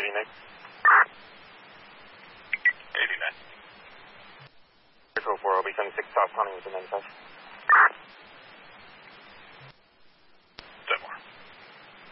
Phoenix. 89. Echo 4 will become 6 South Huntington and test.